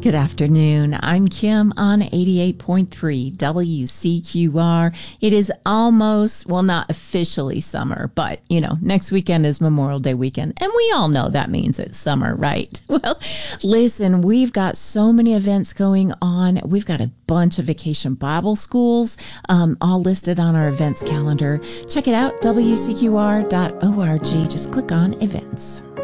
Good afternoon. I'm Kim on 88.3 WCQR. It is almost, well, not officially summer, but, next weekend is Memorial Day weekend. And we all know that means it's summer, right? Well, listen, we've got so many events going on. We've got a bunch of vacation Bible schools all listed on our events calendar. Check it out, WCQR.org. Just click on events.